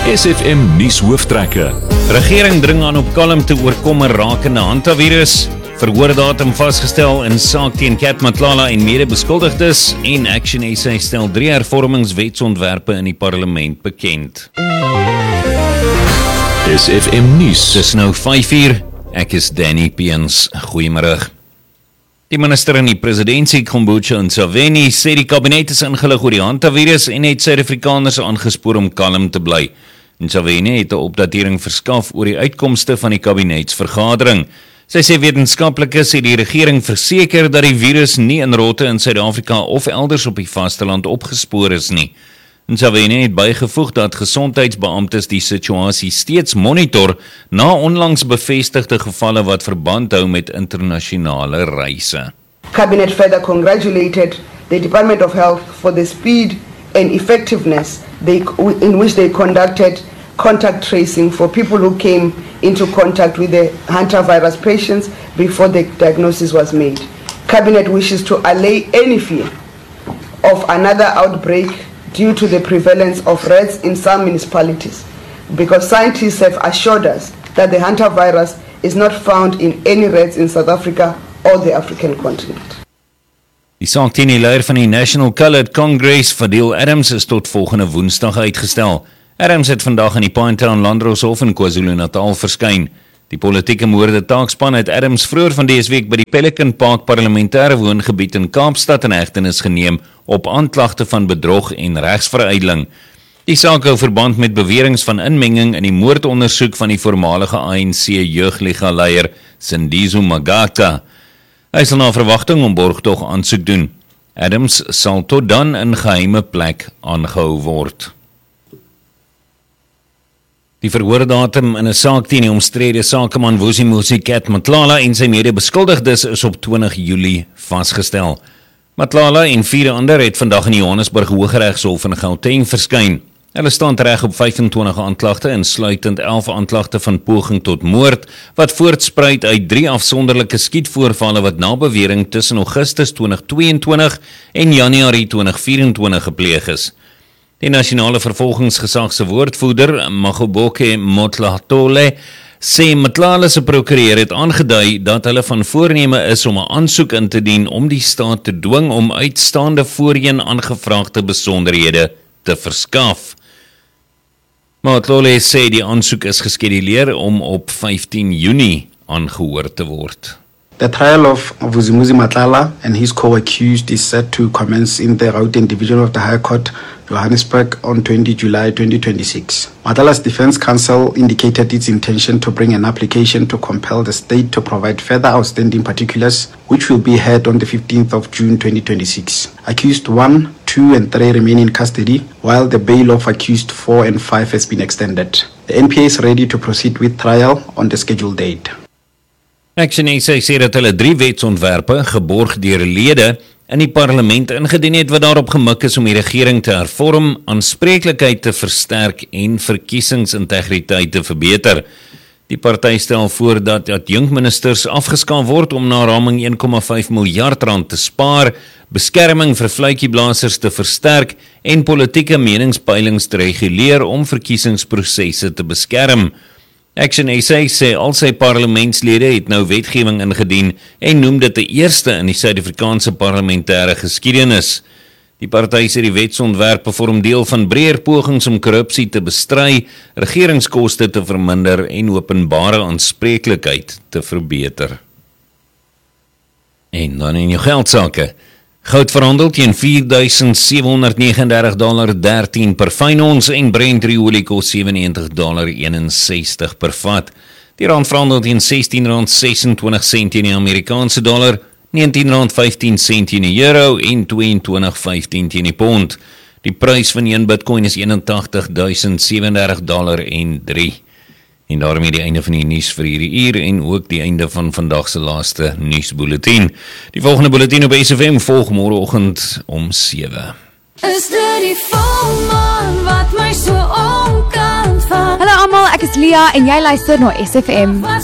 SFM nuus hooftrekke. Regering dring aan op kalmte oorkom rakende hantavirus. Verhoordatum vasgestel in saak teen Kat Matlala en mede-beskuldigdes en Action SA stel 3 hervormingswetsontwerpe in die parlement bekend. SFM nuus. Dis nou 5:00. Ek is Danny Peens. Goeiemiddag. Die minister in die presidentsie, Kombucha Ntshavheni, sê die kabinet is ingelig oor die hantavirus en het Suid-Afrikaners aangespoor om kalm te bly. Ntshavheni het 'n opdatering verskaf oor die uitkomste van die kabinetsvergadering. Sy sê wetenskaplikes het die regering verseker dat die virus nie in rotte in Suid-Afrika of elders op die vasteland opgespoor is nie. Ntshavheni het bygevoeg dat gesondheidsbeamptes die situasie steeds monitor na onlangs bevestigde gevalle wat verband hou met internasionale reise. Cabinet further congratulated the Department of Health for the speed and effectiveness in which they conducted contact tracing for people who came into contact with the hantavirus patients before the diagnosis was made. Cabinet wishes to allay any fear of another outbreak due to the prevalence of rats in some municipalities, because scientists have assured us that the hantavirus is not found in any rats in South Africa or the African continent. Die saak teen die leier van die National Coloured Congress, Fadil Adams, is tot volgende Woensdag uitgestel. Adams het vandag in die Pinetown Landdroshof in KwaZulu-Natal verskyn. Die politieke moorde taakspan het Adams vroeër van dese week by die Pelican Park parlementêre woongebied in Kaapstad in hegtenis geneem op aanklagte van bedrog en regsveruideling. Die saak hou verband met beweringe van inmenging in die moordondersoek van die voormalige ANC jeugliga-leier Sindizo Magata. Hy sal na verwagting om borgtog aansoek doen. Adams sal tot dan in geheime plek aangehou word. Die verhoordatum in 'n saak teen die omstrede sakeman Vusimuzi Kat Matlala en sy mede-beskuldigdes is op 20 Julie vasgestel. Matlala en 4 ander het vandag in die Johannesburg Hooggeregshof in Gauteng verskyn. Hulle staan reg op 25 aanklagte, insluitend 11 aanklagte van poging tot moord, wat voortspruit uit 3 afsonderlike skietvoorvalle wat na bewering tussen Augustus 2022 en Januarie 2024 gepleeg is. Die nasionale vervolgingsgesag se woordvoerder, Magoboke Motlatole, sê Matlala se prokureur het aangedui dat hulle van voorneme is om 'n aansoek in te dien om die staat te dwing om uitstaande voorheen aangevraagde besonderhede te verskaf. Motlatole sê die aansoek is geskeduleer om op 15 Junie aangehoor te word. The trial of Vusimuzi Matlala and his co-accused is set to commence in the Gauteng Division of the High Court, Johannesburg, on 20 July 2026. Matlala's defense counsel indicated its intention to bring an application to compel the state to provide further outstanding particulars, which will be heard on the 15th of June 2026. Accused 1, 2 and 3 remain in custody, while the bail of accused 4 and 5 has been extended. The NPA is ready to proceed with trial on the scheduled date. Action SA sê dat hulle 3 wetsontwerpe, geborg deur lede, in die parlement ingedien het wat daarop gemik is om die regering te hervorm, aanspreeklikheid te versterk en verkiesingsintegriteit te verbeter. Die party stel voor dat adjunkministers afgeskaal word om na raming 1,5 miljard rand te spaar, beskerming vir vletjieblassers te versterk en politieke meningspeilings te reguleer om verkiesingsprosesse te beskerm. Action SA sê al sy parlementslede het nou wetgewing ingedien en noem dit die eerste in die Suid-Afrikaanse parlementêre geskiedenis. Die party sê die wetsontwerpe vorm deel van breër pogings om korrupsie te bestry, regeringskoste te verminder en openbare aanspreeklikheid te verbeter. En dan in jou geldsake. Goud verhandel teen $4,739.13 per fyn ons en Brent olie kos $97.61 per vat. Die rand verhandel teen R16.26 teen die Amerikaanse dollar, R19.15 teen die euro en $22.15 teen die pond. Die prys van 1 Bitcoin is $81.037.03. En daarmee die einde van die nuus vir hierdie uur en ook die einde van vandag se laaste nuusbulletin. Die volgende bulletin op SFM volg môreoggend om 7. Is dit die volmaan wat my so omkant van? Hallo almal, ek is Lia en jy luister na SFM.